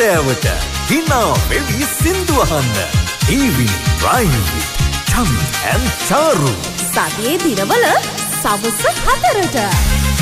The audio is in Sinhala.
හැන්දෑවට හිනා වෙවි සින්දු අහන්න. Evening Drive with Chami and Charu. සතියේ දිනවල සවස් 4ට